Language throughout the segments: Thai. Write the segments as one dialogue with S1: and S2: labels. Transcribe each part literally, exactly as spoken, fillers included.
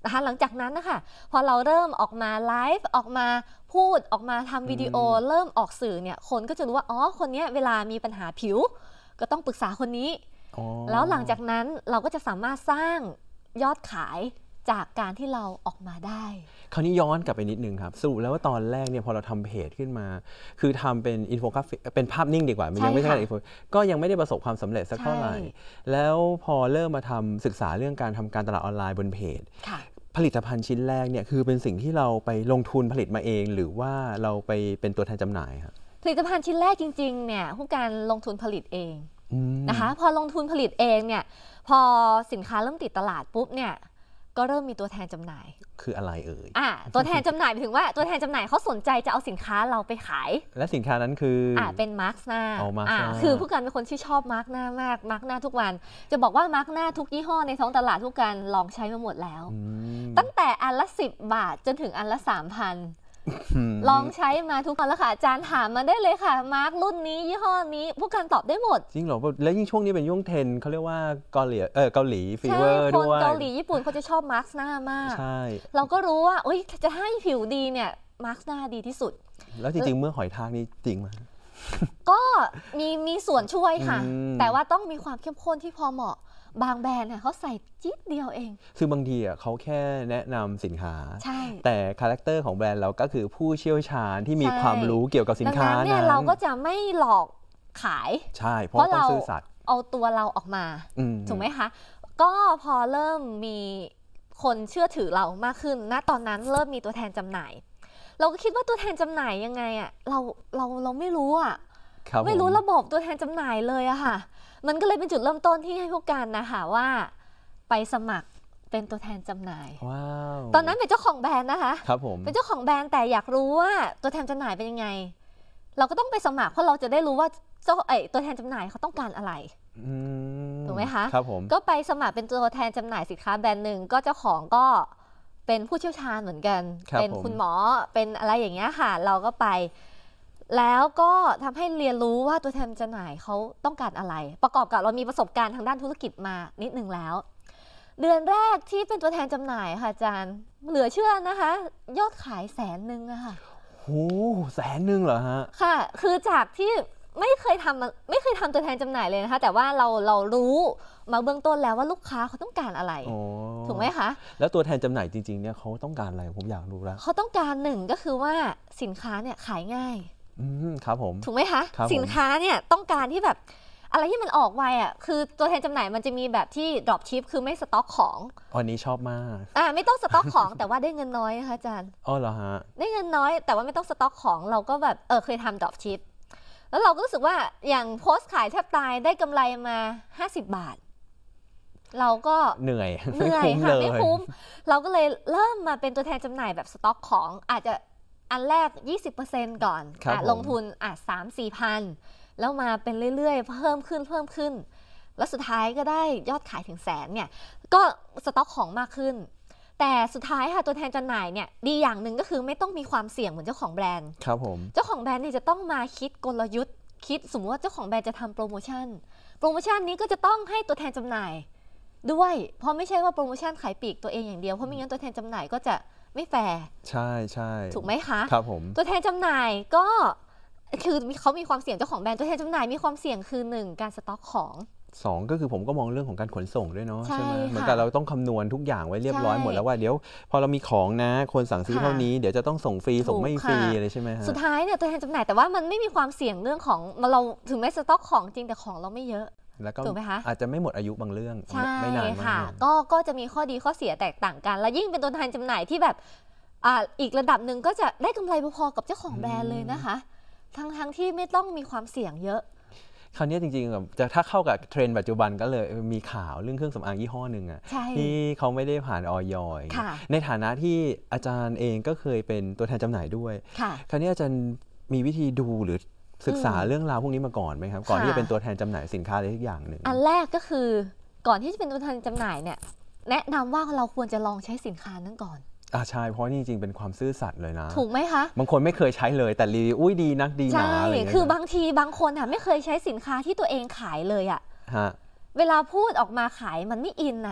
S1: นะคะหลังจากนั้นนะคะพอเราเริ่มออกมาไลฟ์ออกมาพูดออกมาทำวิดีโอเริ่มออกสื่อเนี่ยคนก็จะรู้ว่าอ๋อคนนี้เวลามีปัญหาผิวก็ต้องปรึกษาคนนี้แล้วหลังจากนั้นเราก็จะสามารถสร้างยอดขายจากการที่เราออกมาได้
S2: คราวนี้ย้อนกลับไปนิดนึงครับสรุปแล้วว่าตอนแรกเนี่ยพอเราทำเพจขึ้นมาคือทำเป็นอินโฟกราฟิกเป็นภาพนิ่งดีกว่ายังไม่ใช่การอินโฟก็ยังไม่ได้ประสบความสำเร็จสักเท่าไหร่แล้วพอเริ่มมาทำศึกษาเรื่องการทำการตลาดออนไลน์บนเพจผลิตภัณฑ์ชิ้นแรกเนี่ยคือเป็นสิ่งที่เราไปลงทุนผลิตมาเองหรือว่าเราไปเป็นตัวแทนจำหน่ายครับ
S1: ผลิตภัณฑ์ชิ้นแรกจริงๆเนี่ยผู้การลงทุนผลิตเองนะคะพอลงทุนผลิตเองเนี่ยพอสินค้าเริ่มติดตลาดปุ๊บเนี่ยก็เริ่มมีตัวแทนจำหน่าย
S2: คืออะไรเอ่ย
S1: อ่าตัวแทนจำหน่ายหมายถึงว่าตัวแทนจำหน่ายเขาสนใจจะเอาสินค้าเราไปขาย
S2: และสินค้านั้นคืออ่า
S1: เป็นมาร์กหน้า
S2: อ่า
S1: คือผู้การเป็นคนที่ชอบมาร์กหน้ามากมาร์กหน้าทุกวันจะบอกว่ามาร์กหน้าทุกยี่ห้อในท้องตลาดผู้การลองใช้มาหมดแล้วตั้งแต่อันละสิบบาทจนถึงอันละสามพันลองใช้มาทุกคนแล้วค่ะอาจารย์ถามมาได้เลยค่ะมาร์กรุ่นนี้ยี่ห้อนี้ผู้การตอบได้หมด
S2: จริงเหรอแล้วยิ่งช่วงนี้เป็นช่วงเทรนเขาเรียกว่าเกาหลีเออเกาหลีฟีเวอร์ด้วย
S1: คนเกาหลีญี่ปุ่นเขาจะชอบมาร์กหน้ามาก
S2: ใช่
S1: เราก็รู้ว่าโอ๊ยจะให้ผิวดีเนี่ยมาร์กหน้าดีที่สุด
S2: แล้วจริงๆเมื่อหอยทากนี่จริงไหม
S1: ก็มีมีส่วนช่วยค่ะแต่ว่าต้องมีความเข้มข้นที่พอเหมาะบางแบรนด์เนี่ยเขาใส่จิ๊ดเดียวเอง
S2: คือบางทีอ่ะเขาแค่แนะนำสินค้า
S1: ใช่
S2: แต่คาแรคเตอร์ของแบรนด์เราก็คือผู้เชี่ยวชาญที่มีความรู้เกี่ยวกับสินค้านั้น
S1: เนี่ยเราก็จะไม่หลอกขาย
S2: ใช่เพราะต้องซื่อสัตย์
S1: เอาตัวเราออกมาถูกไหมคะก็พอเริ่มมีคนเชื่อถือเรามากขึ้นณตอนนั้นเริ่มมีตัวแทนจำหน่ายเราก็คิดว่าตัวแทนจำหน่ายยังไงอ่ะเราเราเราไม่รู้อ่ะไม่รู้ระบบตัวแทนจำหน่ายเลยอะค่ะมันก็เลยเป็นจุดเริ่มต้นที่ให้พวกกันนะคะว่าไปสมัครเป็นตัวแทนจำหน่ายตอนนั้นเป็นเจ้าของแบรนด์นะคะ
S2: ครับผม
S1: เป็นเจ้าของแบรนด์แต่อยากรู้ว่าตัวแทนจำหน่ายเป็นยังไงเราก็ต้องไปสมัครเพราะเราจะได้รู้ว่าเจ้าไอ้ตัวแทนจำหน่ายเขาต้องการอะไรถูกไหมคะ
S2: ครับผม
S1: ก็ไปสมัครเป็นตัวแทนจำหน่ายสินค้าแบรนด์หนึ่งก็เจ้าของก็เป็นผู้เชี่ยวชาญเหมือนกันเป็นคุณหมอเป็นอะไรอย่างเงี้ยค่ะเราก็ไปแล้วก็ทำให้เรียนรู้ว่าตัวแทนจำหน่ายเขาต้องการอะไรประกอบกับเรามีประสบการณ์ทางด้านธุรกิจมานิดนึงแล้วเดือนแรกที่เป็นตัวแทนจำหน่ายค่ะอาจารย์เหลือเชื่อนะคะยอดขายแสนหนึ่งอะค่ะ
S2: โอ้แสนหนึ่งเหรอฮะ
S1: ค่ะคือจากที่ไม่เคยทำไม่เคยทำตัวแทนจำหน่ายเลยนะคะแต่ว่าเราเรารู้มาเบื้องต้นแล้วว่าลูกค้าเขาต้องการอะไรถูกไหมคะ
S2: แล้วตัวแทนจำหน่ายจริงๆเนี่ยเขาต้องการอะไรผมอยากรู้แล้ว
S1: เขาต้องการหนึ่งก็คือว่าสินค้าเนี่ยขายง่าย
S2: อืมครับผม
S1: ถูกไหมคะสินค้าเนี่ยต้องการที่แบบอะไรที่มันออกไวอ่ะคือตัวแทนจำหน่ายมันจะมีแบบที่ drop ship คือไม่สต็อกของ
S2: อันนี้ชอบมาก
S1: อ่าไม่ต้องสต็อกของแต่ว่าได้เงินน้อยนะคะอาจารย์
S2: อ๋อเหรอฮะ
S1: ได้เงินน้อยแต่ว่าไม่ต้องสต็อกของเราก็แบบเออเคยทำ drop ship แล้วเราก็รู้สึกว่าอย่างโพสต์ขายแทบตายได้กำไรมาห้าสิบบาทเราก็
S2: เหนื่อย
S1: เหนื่อยค่ะไม่คุ้มเราก็เลยเริ่มมาเป็นตัวแทนจำหน่ายแบบสต็อกของอาจจะอันแรก ยี่สิบเปอร์เซ็นต์ ก่อนลงทุนอ่ะ สามสี่พันแล้วมาเป็นเรื่อยๆเพิ่มขึ้นเพิ่มขึ้นแล้วสุดท้ายก็ได้ยอดขายถึงแสนเนี่ยก็สต็อกของมากขึ้นแต่สุดท้ายค่ะตัวแทนจำหน่ายเนี่ยดีอย่างหนึ่งก็คือไม่ต้องมีความเสี่ยงเหมือนเจ้าของแบรนด์
S2: ครับผม
S1: เจ้าของแบรนด์เนี่ยจะต้องมาคิดกลยุทธ์คิดสมมติว่าเจ้าของแบรนด์จะทำโปรโมชั่นโปรโมชั่นนี้ก็จะต้องให้ตัวแทนจำหน่ายด้วยเพราะไม่ใช่ว่าโปรโมชั่นขายปลีกตัวเองอย่างเดียวเพราะไม่งั้นตัวแทนจำหน่ายก็จะไม่แฟร์
S2: ใช่ใช่
S1: ถูกไหมคะ
S2: ครับผม
S1: ตัวแทนจำหน่ายก็คือเขามีความเสี่ยงเจ้าของแบรนด์ตัวแทนจำหน่ายมีความเสี่ยงคือหนึ่งการสต็อกของ
S2: สองก็คือผมก็มองเรื่องของการขนส่งด้วยเนาะใช่ไหมเหมือนกับเราต้องคำนวณทุกอย่างไว้เรียบร้อยหมดแล้วว่าเดี๋ยวพอเรามีของนะคนสั่งซื้อเท่านี้เดี๋ยวจะต้องส่งฟรีส่งไม่ฟรีอะไรใช่ไหมฮะ
S1: สุดท้ายเนี่ยตัวแทนจำหน่ายแต่ว่ามันไม่มีความเสี่ยงเรื่องของเราถึงแม้สต็อกของจริงแต่ของเราไม่เยอะ
S2: แล้วก็อาจจะไม่หมดอายุบางเรื่องไม่นานมาก
S1: ก็ก็จะมีข้อดีข้อเสียแตกต่างกันแล้วยิ่งเป็นตัวแทนจำหน่ายที่แบบอ่าอีกระดับหนึ่งก็จะได้กำไรพอๆกับเจ้าของแบรนด์เลยนะคะทั้งทั้งที่ไม่ต้องมีความเสี่ยงเยอะ
S2: คราวนี้จริงๆแบบจะถ้าเข้ากับเทรนด์ปัจจุบันก็เลยมีข่าวเรื่องเครื่องสำอางยี่ห้อหนึ่งอะที่เขาไม่ได้ผ่านออยในฐานะที่อาจารย์เองก็เคยเป็นตัวแทนจำหน่ายด้วยคราวนี้อาจารย์มีวิธีดูหรือศึกษาเรื่องราวพวกนี้มาก่อนไหมครับก่อนที่จะเป็นตัวแทนจำหน่ายสินค้าอะไรทุกอย่างหนึ่ง
S1: อันแรกก็คือก่อนที่จะเป็นตัวแทนจำหน่ายเนี่ยแนะนำว่าเราควรจะลองใช้สินค้านั้นก่อน
S2: อ่าใช่เพราะนี่จริงๆเป็นความซื่อสัตย์เลยนะ
S1: ถูกไหมคะ
S2: บางคนไม่เคยใช้เลยแต่รีวิวอุ้ยดีนักดีหนาอะไรอย่างเงี้ย
S1: คือบางทีบางคนอ่ะไม่เคยใช้สินค้าที่ตัวเองขายเลยอ่ะเวลาพูดออกมาขายมันไม่อินอ่ะ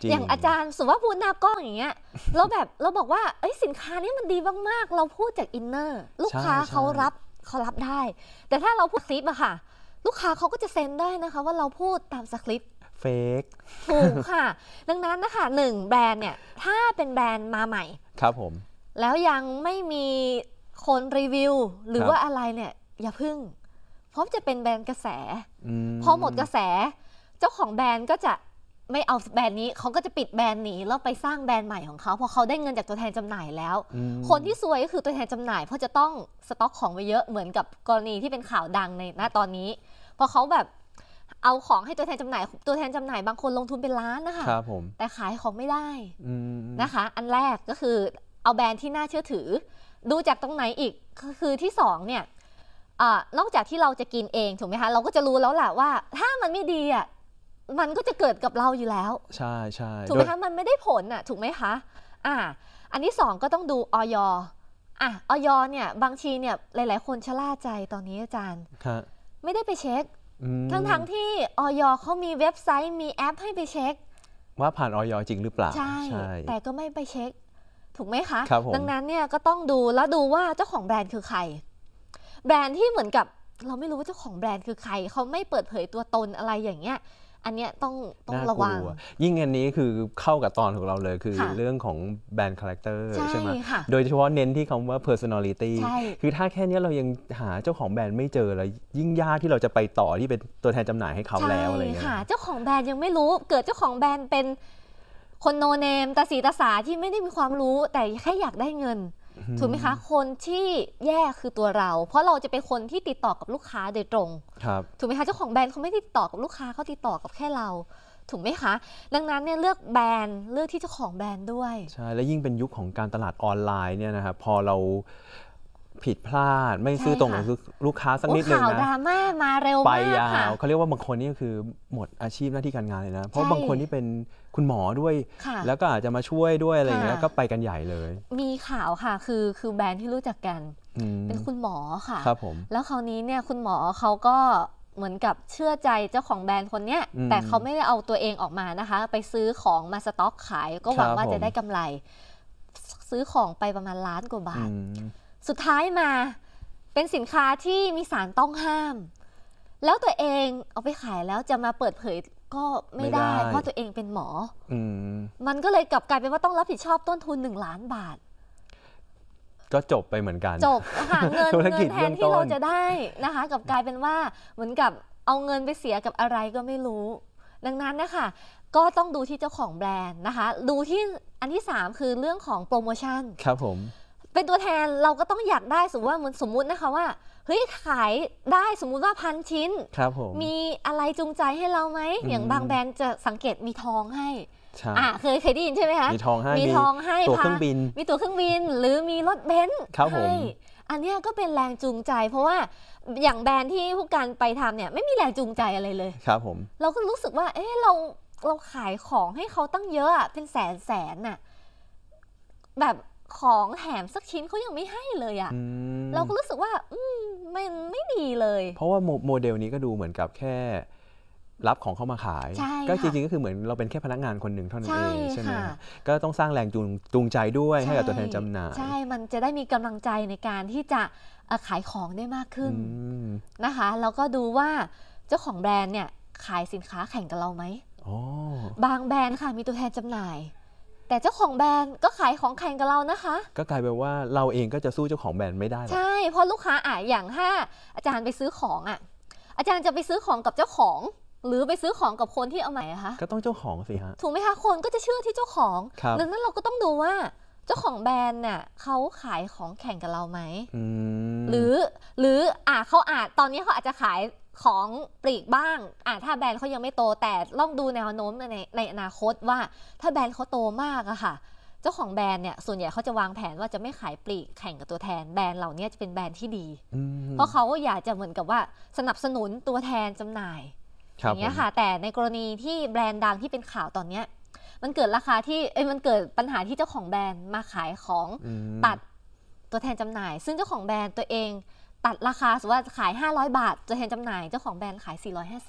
S1: อย่างอาจารย์สุวัสดิ์ภูนากล้องอย่างเงี้ยเราแบบเราบอกว่าเอ้ยสินค้านี้มันดีมากๆเราพูดจากอินเนอร์ลูกค้าเขารับเขารับได้แต่ถ้าเราพูดสคริปต์อะค่ะลูกค้าเขาก็จะเซ็นได้นะคะว่าเราพูดตามสคริปต์
S2: เฟก
S1: ถูกค่ะดังนั้นนะคะหนึ่งแบรนด์เนี่ยถ้าเป็นแบรนด์มาใหม่
S2: ครับผม
S1: แล้วยังไม่มีคนรีวิวหรือว่าอะไรเนี่ยอย่าพึ่งเพราะจะเป็นแบรนด์กระแสพอหมดกระแสเจ้าของแบรนด์ก็จะไม่เอาแบรนด์นี้เขาก็จะปิดแบรนด์หนีแล้วไปสร้างแบรนด์ใหม่ของเขาพอเขาได้เงินจากตัวแทนจำหน่ายแล้วคนที่ซวยก็คือตัวแทนจำหน่ายเพราะจะต้องสต็อกของไว้เยอะเหมือนกับกรณีที่เป็นข่าวดังในณตอนนี้พอเขาแบบเอาของให้ตัวแทนจำหน่ายตัวแทนจำหน่ายบางคนลงทุนเป็นล้านนะคะ
S2: ครับผม
S1: แต่ขายของไม่ได้นะคะอันแรกก็คือเอาแบรนด์ที่น่าเชื่อถือดูจากตรงไหนอีกคือที่สองเนี่ยนอกจากที่เราจะกินเองถูกไหมคะเราก็จะรู้แล้วแหละว่าถ้ามันไม่ดีอ่ะมันก็จะเกิดกับเราอยู่แล้ว
S2: ใช่ใช่
S1: ถูกไหมคะมันไม่ได้ผลอ่ะถูกไหมคะอ่าอันที่สองก็ต้องดูอย.อ่ะอย.เนี่ยบางทีเนี่ยหลายๆคนชะล่าใจตอนนี้อาจารย์ไม่ได้ไปเช็คทั้งทั้งที่อย.เขามีเว็บไซต์มีแอปให้ไปเช็ค
S2: ว่าผ่านอย.จริงหรือเปล่า
S1: ใช่แต่ก็ไม่ไปเช็คถูกไหมคะ
S2: ดั
S1: งนั้นเนี่ยก็ต้องดูแล้วดูว่าเจ้าของแบรนด์คือใครแบรนด์ที่เหมือนกับเราไม่รู้ว่าเจ้าของแบรนด์คือใครเขาไม่เปิดเผยตัวตนอะไรอย่างเงี้ยอันเนี้ยต้องต้องระวัง
S2: ยิ่งอันนี้คือเข้ากับตอนของเราเลยคือเรื่องของแบรนด์คาแรคเตอร์ใช่ไหมโดยเฉพาะเน้นที่คำว่า personality คือถ้าแค่นี้เรายังหาเจ้าของแบรนด์ไม่เจอแล้วยิ่งยากที่เราจะไปต่อที่เป็นตัวแทนจำหน่ายให้เขาแล้วอะไรเงี้ย
S1: เจ้าของแบรนด์ยังไม่รู้เกิดเจ้าของแบรนด์เป็นคนโนเนมตาสีตาสาที่ไม่ได้มีความรู้แต่แค่อยากได้เงินถูกไหมคะคนที่แย่คือตัวเราเพราะเราจะเป็นคนที่ติดต่อกับลูกค้าโดยตรงถูกไหมคะเจ้าของแบรนด์เขาไม่ได้ติดต่อกับลูกค้าเขาติดต่อกับแค่เราถูกไหมคะดังนั้นเนี่ยเลือกแบรนด์เลือกที่เจ้าของแบรนด์ด้วย
S2: ใช่และยิ่งเป็นยุคของการตลาดออนไลน์เนี่ยนะครับพอเราผิดพลาดไม่ซื้อตรงกับลูกค้าสักนิดนึงนะ
S1: ข่าวดราม่ามาเร็วมาก
S2: ไปยาวเขาเรียกว่าบางคนนี่ก็คือหมดอาชีพหน้าที่การงานเลยนะเพราะบางคนที่เป็นคุณหมอด้วยแล้วก็อาจจะมาช่วยด้วยอะไรเงี้ยก็ไปกันใหญ่เลย
S1: มีข่าวค่ะคือคือแบรนด์ที่รู้จักกันเป็นคุณหมอค่ะ
S2: ครับผม
S1: แล้วคราวนี้เนี่ยคุณหมอเขาก็เหมือนกับเชื่อใจเจ้าของแบรนด์คนเนี้ยแต่เขาไม่ได้เอาตัวเองออกมานะคะไปซื้อของมาสต็อกขายก็หวังว่าจะได้กำไรซื้อของไปประมาณล้านกว่าบาทสุดท้ายมาเป็นสินค้าที่มีสารต้องห้ามแล้วตัวเองเอาไปขายแล้วจะมาเปิดเผยก็ไม่ได้เพราะตัวเองเป็นหมอมันก็เลยกลับกลายเป็นว่าต้องรับผิดชอบต้นทุนหนึ่งล้านบาท
S2: ก็จบไปเหมือนกัน
S1: จบหาเงินเงินแทนที่เราจะได้นะคะกับกลายเป็นว่าเหมือนกับเอาเงินไปเสียกับอะไรก็ไม่รู้ดังนั้นนะคะก็ต้องดูที่เจ้าของแบรนด์นะคะดูที่อันที่สามคือเรื่องของโปรโมชั่น
S2: ครับผม
S1: เป็นตัวแทนเราก็ต้องอยากได้สมมติว่าสมมุตินะคะว่าเฮ้ยขายได้สมมุติว่าพันชิ้น
S2: ครับผม
S1: มีอะไรจูงใจให้เราไหมอย่างบางแบรนด์จะสังเกตมีทองให้อ่าเคยเคยได้ยินใช่ไหมคะ
S2: มีทองให้
S1: มีทองให้
S2: ตั๋วเครื่องบิน
S1: มีตั๋วเครื่องบินหรือมีรถเบนซ์ให้อันนี้ก็เป็นแรงจูงใจเพราะว่าอย่างแบรนด์ที่ผู้การไปทำเนี่ยไม่มีแรงจูงใจอะไรเลย
S2: ครับผม
S1: เราก็รู้สึกว่าเออเราเราขายของให้เขาตั้งเยอะเป็นแสนแสนน่ะแบบของแถมสักชิ้นเขายังไม่ให้เลยอ่ะเราก็รู้สึกว่าอืมมันไม่ดีเลย
S2: เพราะว่าโมเดลนี้ก็ดูเหมือนกับแค่รับของเข้ามาขายก็จริงๆก็คือเหมือนเราเป็นแค่พนักงานคนหนึ่งเท่านั้นเองใช่ไหมก็ต้องสร้างแรงจูงใจด้วยให้กับตัวแทนจำหน่าย
S1: ใช่มันจะได้มีกำลังใจในการที่จะขายของได้มากขึ้นนะคะแล้วก็ดูว่าเจ้าของแบรนด์เนี่ยขายสินค้าแข่งกับเราไหมบางแบรนด์ค่ะมีตัวแทนจำหน่ายแต่เจ้าของแบรนด์ก็ขายของแข่งกับเรานะคะ
S2: ก็กลายเป็นว่าเราเองก็จะสู้เจ้าของแบรนด์ไม่ได้
S1: ใช่เพราะลูกค้าอ่ะอย่างถ้าอาจารย์ไปซื้อของอ่ะอาจารย์จะไปซื้อของกับเจ้าของหรือไปซื้อของกับคนที่เอาใหม่อะคะ
S2: ก็ต้องเจ้าของสิฮะ
S1: ถูกไหมคะคนก็จะเชื่อที่เจ้าของดังนั้นเราก็ต้องดูว่าเจ้าของแบรนด์เนี่ยเขาขายของแข่งกับเราไหมหรือหรืออ่ะเขาอาจตอนนี้เขาอาจจะขายของปลีกบ้างอ่ะถ้าแบรนด์เขายังไม่โตแต่ลองดูแนวโน้มในในอนาคตว่าถ้าแบรนด์เขาโตมากอะค่ะเจ้าของแบรนด์เนี่ยส่วนใหญ่เขาจะวางแผนว่าจะไม่ขายปลีกแข่งกับตัวแทนแบรนด์เหล่านี้จะเป็นแบรนด์ที่ดีเพราะเขาอยากจะเหมือนกับว่าสนับสนุนตัวแทนจำหน่ายอย่างเงี้ยค่ะแต่ในกรณีที่แบรนด์ดังที่เป็นข่าวตอนเนี้ยมันเกิดราคาที่เอ้ยมันเกิดปัญหาที่เจ้าของแบรนด์มาขายของตัดตัวแทนจำหน่ายซึ่งเจ้าของแบรนด์ตัวเองตัดราคาสมมติว่าขายห้าร้อยบาทตัวแทนจำหน่ายเจ้าของแบรนด์ขายสี่ร้อยห้าสิบ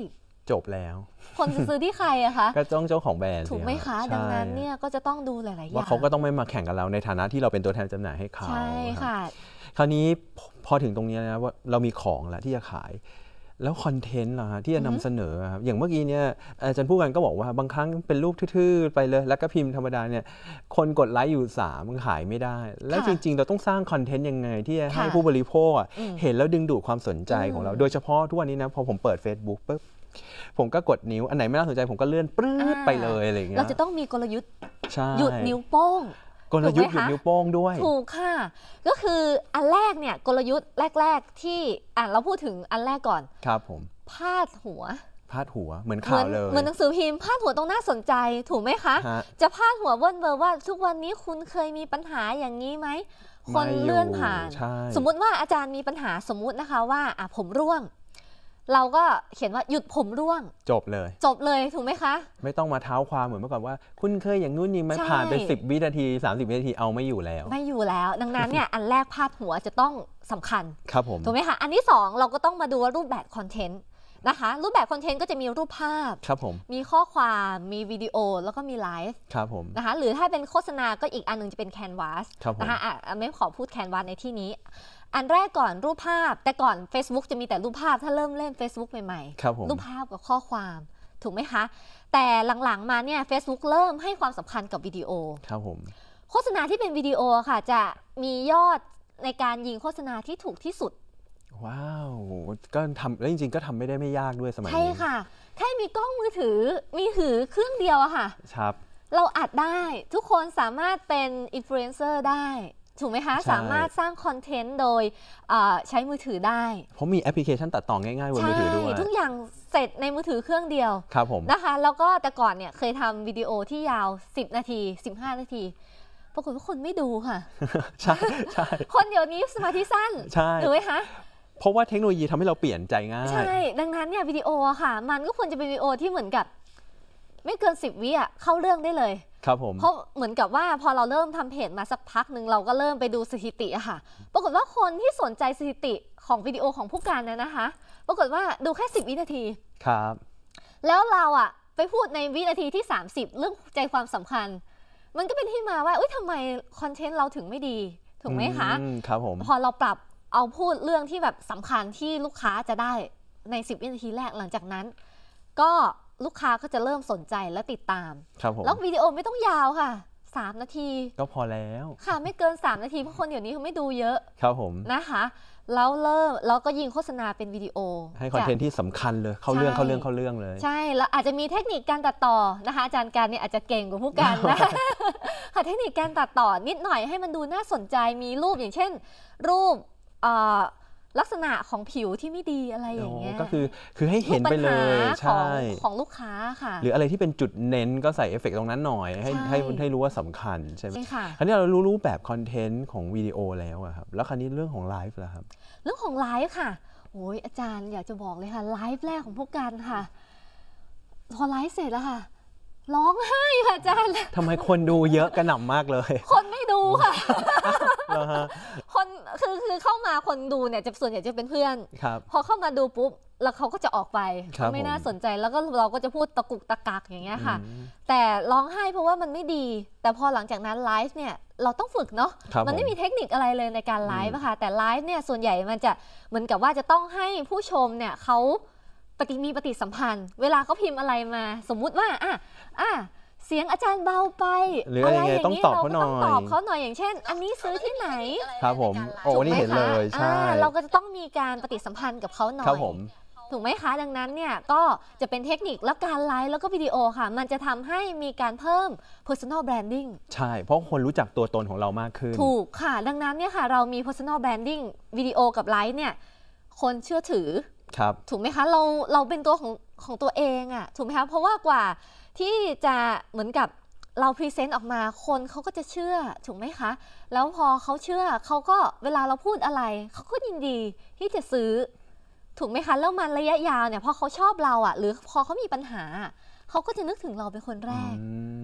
S2: จบแล้ว
S1: คนจะซื้อที่ใครอะคะ
S2: ก็ต้องเจ้าของแบรนด์
S1: ถูกไหมคะดังนั้นเนี่ยก็จะต้องดูหลายๆอย่าง
S2: ว่าเขาก็ต้องไม่มาแข่งกับเราในฐานะที่เราเป็นตัวแทนจำหน่ายให้เขา
S1: ใช่ค่ะ
S2: คราวนี้พอถึงตรงนี้นะว่าเรามีของแล้วที่จะขายแล้วคอนเทนต์ล่ะฮะที่จะนำเสนอครับอย่างเมื่อกี้เนี่ยอาจารย์ผู้กันก็บอกว่าบางครั้งเป็นรูปทื่อๆไปเลยแล้วก็พิมพ์ธรรมดาเนี่ยคนกดไลค์อยู่สามมันขายไม่ได้แล้วจริงๆเราต้องสร้างคอนเทนต์ยังไงที่จะให้ผู้บริโภคเห็นแล้วดึงดูดความสนใจของเราโดยเฉพาะทุกวันนี้นะพอผมเปิด Facebook ปุ๊บผมก็กดนิ้วอันไหนไม่น่าสนใจผมก็เลื่อนปลื้ดไปเลยอะไรอย่างเงี้ย
S1: เราจะต้องมีกลยุทธ์หยุดนิ้วโป้ง
S2: กลยุทธ์หยุดนิ้วโป้งด้วย
S1: ถูกค่ะก็คืออันแรกเนี่ยกลยุทธ์แรกๆที่อ่ะเราพูดถึงอันแรกก่อน
S2: ครับผม
S1: พาดหัว
S2: พาดหัวเหมือนข่าวเลย
S1: เหมือนหนังสือพิมพ์พาดหัวต้องน่าสนใจถูกไหมคะจะพาดหัวเวิร์นเบอร์ว่าทุกวันนี้คุณเคยมีปัญหาอย่างนี้ไหมคนเลื่อนผ่านสมมุติว่าอาจารย์มีปัญหาสมมุตินะคะว่าอ่ะผมร่วงเราก็เขียนว่าหยุดผมร่วง
S2: จบเลย
S1: จบเลยถูกไหมคะ
S2: ไม่ต้องมาเท้าความเหมือนเมื่อก่อนว่าคุณเคยอย่างนู้นนี่ไม่ผ่านไปสิบวินาทีสามสิบวินาทีเอาไม่อยู่แล้ว
S1: ไม่อยู่แล้วดังนั้นเนี่ยอันแรกพาดหัวจะต้องสำคัญ
S2: ครับผม
S1: ถูกไหมคะอันที่สองเราก็ต้องมาดูว่ารูปแบบคอนเทนต์นะคะรูปแบบคอนเทนต์ก็จะมีรูปภาพ
S2: ครับผม
S1: มีข้อความมีวิดีโอแล้วก็มีไลฟ์
S2: ครับผม
S1: นะคะหรือถ้าเป็นโฆษณาก็อีกอันนึงจะเป็นแคนวาสนะคะอ่ะไม่ขอพูดแคนวาสในที่นี้อันแรกก่อนรูปภาพแต่ก่อน Facebook จะมีแต่รูปภาพถ้าเริ่มเล่น Facebook ใหม่ๆรูปภาพกับข้อความถูกไหมคะแต่หลังๆมาเนี่ย Facebook เริ่มให้ความสำคัญกับวิดีโอ
S2: ครับผม
S1: โฆษณาที่เป็นวิดีโอค่ะจะมียอดในการยิงโฆษณาที่ถูกที่สุด
S2: ว้าวก็ทำแล้วจริงๆก็ทำไม่ได้ไม่ยากด้วยสมัยนี้
S1: ใช่ค่ะแค่มีกล้องมือถือมีถือเครื่องเดียวอะค่ะ
S2: ครับ
S1: เราอัดได้ทุกคนสามารถเป็นอินฟลูเอนเซอร์ได้ถูกไหมคะสามารถสร้างคอนเทนต์โดยใช้มือถือได้
S2: เพราะมีแอปพลิเคชันตัดต่อง่ายๆบนมือถือด้วย
S1: ทุกอย่างเสร็จในมือถือเครื่องเดียว
S2: ครับผม
S1: นะคะแล้วก็แต่ก่อนเนี่ยเคยทำวิดีโอที่ยาวสิบนาทีสิบห้านาทีปรากฏว่าคนไม่ดูค่ะ
S2: ใช่ใช่
S1: คนเดี๋ยวนี้สมาธิสั้น
S2: ใช่
S1: ถูกไหมคะ
S2: เพราะว่าเทคโนโลยีทำให้เราเปลี่ยนใจง่าย
S1: ใช่ดังนั้นเนี่ยวิดีโอค่ะมันก็ควรจะเป็นวิดีโอที่เหมือนกับไม่เกินสิบวิอ่ะเข้าเรื่องได้เลย
S2: ครับผม
S1: เพราะเหมือนกับว่าพอเราเริ่มทำเพจมาสักพักหนึ่งเราก็เริ่มไปดูสถิติอะค่ะปรากฏว่าคนที่สนใจสถิติของวิดีโอของผู้การนะนะคะปรากฏว่าดูแค่สิบวินาที
S2: ครับ
S1: แล้วเราอะไปพูดในวินาทีที่สามสิบเรื่องใจความสำคัญมันก็เป็นที่มาว่าเอ้ยทำไมคอนเทนต์เราถึงไม่ดีถูกไหมคะ
S2: ครับผม
S1: พอเราปรับเอาพูดเรื่องที่แบบสำคัญที่ลูกค้าจะได้ในสิบวินาทีแรกหลังจากนั้นก็ลูกค้าก็จะเริ่มสนใจและติดตามแล้ววิดีโอไม่ต้องยาวค่ะสามนาที
S2: ก็พอแล้ว
S1: ค่ะไม่เกินสามนาทีเพราะคนเดี๋ยวนี้เขาไม่ดูเยอะ
S2: ครับผม
S1: นะคะแล้วเริ่มแล้วก็ยิงโฆษณาเป็นวิดีโอ
S2: ให้คอนเทนต์ที่สำคัญเลยเข้าเรื่องเข้าเรื่องเข้าเรื่องเลย
S1: ใช่แล้วอาจจะมีเทคนิคการตัดต่อนะคะอาจารย์การเนี่ยอาจจะเก่งกว่าผู้การนะค่ะเทคนิคการตัดต่อนิดหน่อยให้มันดูน่าสนใจมีรูปอย่างเช่นรูปลักษณะของผิวที่ไม่ดีอะไรอย่างเงี้ย
S2: ก็คือคือให้เห็นไปเลย
S1: ใช่ของลูกค้าค่ะ
S2: หรืออะไรที่เป็นจุดเน้นก็ใส่เอฟเฟกต์ตรงนั้นหน่อยให้ให้ให้รู้ว่าสำคัญใช่ไหม
S1: ค่ะ
S2: คราวนี้เรารู้รูปแบบคอนเทนต์ของวิดีโอแล้วครับแล้วคราวนี้เรื่องของไลฟ์ล่ะครับ
S1: เรื่องของไลฟ์ค่ะโอ้ยอาจารย์อยากจะบอกเลยค่ะไลฟ์แรกของพวกกันค่ะพอไลฟ์เสร็จแล้วค่ะร้องไห้ค่ะอาจารย์
S2: ทำไมคนดูเยอะกระหน่ำมากเลย
S1: คนไม่ดูค่ะคนคือคือเข้ามาคนดูเนี่ยจะส่วนใหญ่จะเป็นเพื่อนพอเข้ามาดูปุ๊บแล้วเขาก็จะออกไปไม่น่าสนใจแล้วก็เราก็จะพูดตะกุกตะกักอย่างเงี้ยค่ะแต่ร้องไห้เพราะว่ามันไม่ดีแต่พอหลังจากนั้นไลฟ์เนี่ยเราต้องฝึกเนาะมันไม่มีเทคนิคอะไรเลยในการไลฟ์ค่ะแต่ไลฟ์เนี่ยส่วนใหญ่มันจะเหมือนกับว่าจะต้องให้ผู้ชมเนี่ยเขาปฏิมีปฏิสัมพันธ์เวลาเขาพิมพ์อะไรมาสมมุติว่าอ่ะอ่ะเสียงอาจารย์เบาไป
S2: หรืออะไรอย่างเงี้ยต้องตอบเขาหน่อย
S1: ต้องตอบเขาหน่อยอย่างเช่นอันนี้ซื้อที่ไหน
S2: ครับผมโอ้นี่เห็นเลยใช่
S1: เราก็จะต้องมีการปฏิสัมพันธ์กับเขาหน่อยถูกไหมคะดังนั้นเนี่ยก็จะเป็นเทคนิคแล้วการไลฟ์แล้วก็วิดีโอค่ะมันจะทำให้มีการเพิ่ม personal branding
S2: ใช่เพราะคนรู้จักตัวตนของเรามากขึ้น
S1: ถูกค่ะดังนั้นเนี่ยค่ะเรามี personal branding วิดีโอกับไลฟ์เนี่ยคนเชื่อถือถูกไหมคะเราเราเป็นตัวของของตัวเองอ่ะถูกไหมคะเพราะว่ากว่าที่จะเหมือนกับเราพรีเซนต์ออกมาคนเขาก็จะเชื่อถูกไหมคะแล้วพอเขาเชื่อเขาก็เวลาเราพูดอะไรเขาก็ยินดีที่จะซื้อถูกไหมคะแล้วมันระยะยาวเนี่ยพอเขาชอบเราอ่ะหรือพอเขามีปัญหาเขาก็จะนึกถึงเราเป็นคนแรก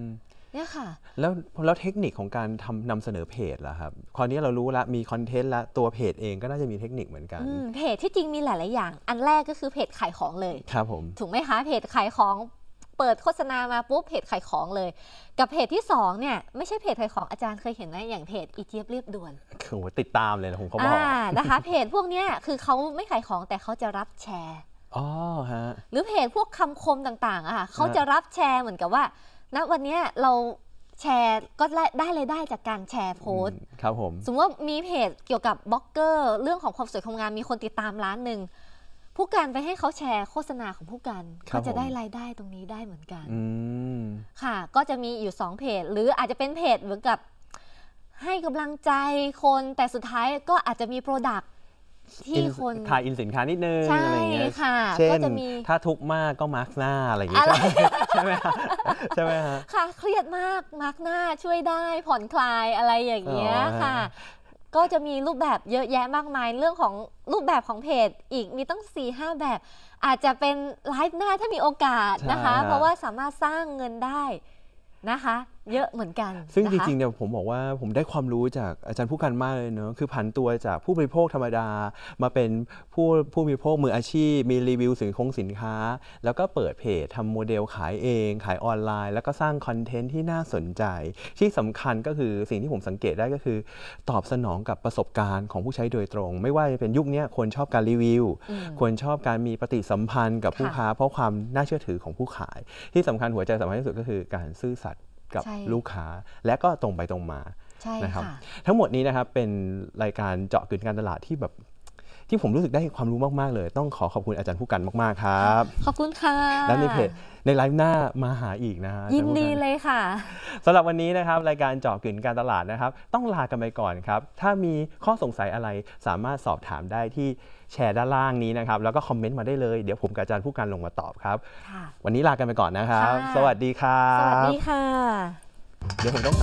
S1: เนี่ยค่ะ
S2: แล้วแล้วเทคนิคของการทำนำเสนอเพจล่ะครับคราวนี้เรารู้แล้วมีคอนเทนต์แล้วตัวเพจเองก็น่าจะมีเทคนิคเหมือนกัน
S1: เพจที่จริงมีหลายๆอย่างอันแรกก็คือเพจขายของเลย
S2: ครับผม
S1: ถูกไหมคะเพจขายของเปิดโฆษณามาปุ๊บเพจขายของเลยกับเพจที่สองเนี่ยไม่ใช่เพจขายของอาจารย์เคยเห็นไหมอย่างเพจอีเจี๊ยบเรียบด่วน
S2: โอ้ติดตามเลยนะผมเขาบอก
S1: นะคะเพจพวกนี้คือเขาไม่ขายของแต่เขาจะรับแชร์
S2: อ๋อฮะ
S1: หรือเพจพวกคำคมต่างๆอะค่ะเขาจะรับแชร์เหมือนกับว่าณวันนี้เราแชร์ก็ได้รายได้จากการแชร์โพสต์
S2: ครับผม
S1: สมมติว่ามีเพจเกี่ยวกับบล็อกเกอร์เรื่องของความสวยความงามมีคนติดตามล้านหนึ่งผู้การไปให้เขาแชร์โฆษณาของผู้การก็จะได้รายได้ตรงนี้ได้เหมือนกันค่ะก็จะมีอยู่สองเพจหรืออาจจะเป็นเพจเหมือนกับให้กำลังใจคนแต่สุดท้ายก็อาจจะมีโปรดักต์ที่คน
S2: ขายอินสินค้านิดนึง
S1: อะไร
S2: อย่างเงี้ย
S1: ค่ะ
S2: เช่นถ้าทุกข์มากก็มาร์กหน้าอะไรอย่างเงี้ยใช่ไหมใช่ไหมฮะ
S1: ค่ะเครียดมากมาร์กหน้าช่วยได้ผ่อนคลายอะไรอย่างเงี้ยค่ะก็จะมีรูปแบบเยอะแยะมากมายเรื่องของรูปแบบของเพจอีกมีตั้ง สี่ห้า แบบอาจจะเป็นไลฟ์หน้าถ้ามีโอกาสนะคะเพราะว่าสามารถสร้างเงินได้นะคะเยอะเหมือนกัน
S2: ซึ่งจริงๆเนี่ยผมบอกว่าผมได้ความรู้จากอาจารย์ผู้กันมากเลยเนาะคือผันตัวจากผู้บริโภคธรรมดามาเป็นผู้ผู้บริโภคมืออาชีพมีรีวิวสินคงสินค้าแล้วก็เปิดเพจทำโมเดลขายเองขายออนไลน์แล้วก็สร้างคอนเทนต์ที่น่าสนใจที่สำคัญก็คือสิ่งที่ผมสังเกตได้ก็คือตอบสนองกับประสบการณ์ของผู้ใช้โดยตรงไม่ว่าจะเป็นยุคนี้คนชอบการรีวิวคนชอบการมีปฏิสัมพันธ์กับผู้ค้าเพราะความน่าเชื่อถือของผู้ขายที่สำคัญหัวใจสำคัญที่สุดก็คือการซื่อสัตย์กับลูกค้าและก็ตรงไปตรงมานะครับทั้งหมดนี้นะครับเป็นรายการเจาะกึ่งการตลาดที่แบบที่ผมรู้สึกได้ความรู้มากๆเลยต้องขอขอบคุณอาจารย์ผู้กันมากๆครับ
S1: ขอบคุณค่ะ
S2: และในเพจในไลฟ์หน้ามาหาอีกนะฮะ
S1: ยินดีเลยค่ะ
S2: สำหรับวันนี้นะครับรายการเจาะกึ่งการตลาดนะครับต้องลากันไปก่อนครับถ้ามีข้อสงสัยอะไรสามารถสอบถามได้ที่แชร์ด้านล่างนี้นะครับแล้วก็คอมเมนต์มาได้เลยเดี๋ยวผมกับอาจารย์ผู้กันลงมาตอบครับวันนี้ลากันไปก่อนนะครับสวัสดีครับ
S1: สวัสดีค่ะ
S2: เดี๋ยวผมต้อง